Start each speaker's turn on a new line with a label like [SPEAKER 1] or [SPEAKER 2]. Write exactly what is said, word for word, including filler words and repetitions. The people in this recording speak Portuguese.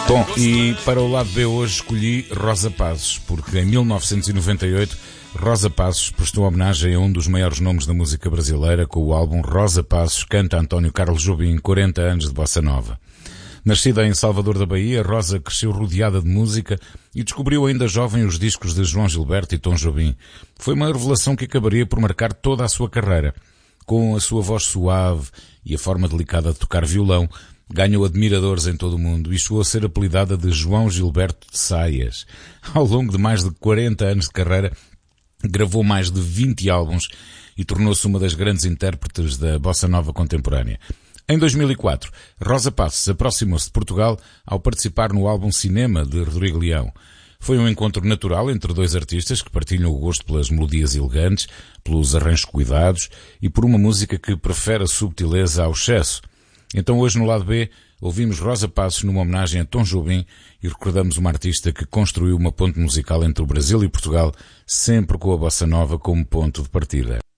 [SPEAKER 1] Bom, e para o lado B hoje escolhi Rosa Passos, porque em mil novecentos e noventa e oito Rosa Passos prestou homenagem a um dos maiores nomes da música brasileira com o álbum Rosa Passos canta António Carlos Jobim, quarenta anos de bossa nova. Nascida em Salvador da Bahia, Rosa cresceu rodeada de música e descobriu ainda jovem os discos de João Gilberto e Tom Jobim. Foi uma revelação que acabaria por marcar toda a sua carreira. Com a sua voz suave e a forma delicada de tocar violão, ganhou admiradores em todo o mundo e chegou a ser apelidada de João Gilberto de Saias. Ao longo de mais de quarenta anos de carreira, gravou mais de vinte álbuns e tornou-se uma das grandes intérpretes da bossa nova contemporânea. Em dois mil e quatro, Rosa Passos aproximou-se de Portugal ao participar no álbum Cinema de Rodrigo Leão. Foi um encontro natural entre dois artistas que partilham o gosto pelas melodias elegantes, pelos arranjos cuidados e por uma música que prefere a subtileza ao excesso. Então hoje no lado B ouvimos Rosa Passos numa homenagem a Tom Jobim e recordamos uma artista que construiu uma ponte musical entre o Brasil e Portugal, sempre com a bossa nova como ponto de partida.